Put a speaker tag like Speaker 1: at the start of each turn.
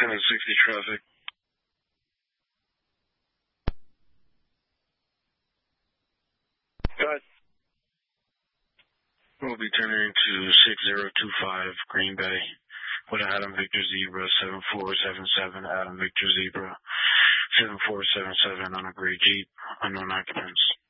Speaker 1: 160 traffic.
Speaker 2: Go ahead.
Speaker 1: We'll be turning to 6025 Green Bay with Adam Victor Zebra 7477, Adam Victor Zebra 7477 on a gray Jeep, unknown occupants.